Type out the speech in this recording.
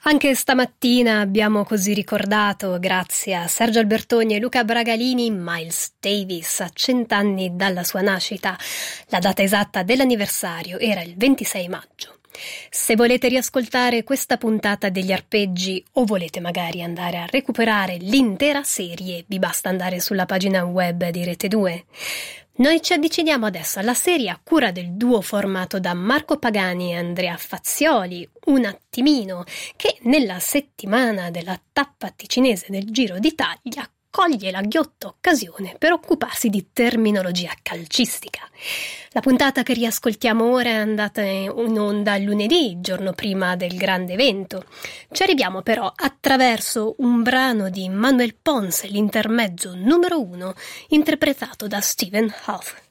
Anche stamattina abbiamo così ricordato, grazie a Sergio Albertoni e Luca Bragalini, Miles Davis a 100 anni dalla sua nascita. La data esatta dell'anniversario era il 26 maggio. Se volete riascoltare questa puntata degli arpeggi o volete magari andare a recuperare l'intera serie, vi basta andare sulla pagina web di Rete 2. Noi ci avviciniamo adesso alla serie a cura del duo formato da Marco Pagani e Andrea Fazioli, Un attimino, che nella settimana della tappa ticinese del Giro d'Italia coglie la ghiotta occasione per occuparsi di terminologia calcistica. La puntata che riascoltiamo ora è andata in onda lunedì, giorno prima del grande evento. Ci arriviamo però attraverso un brano di Manuel Ponce, l'intermezzo numero 1, interpretato da Stephen Hough.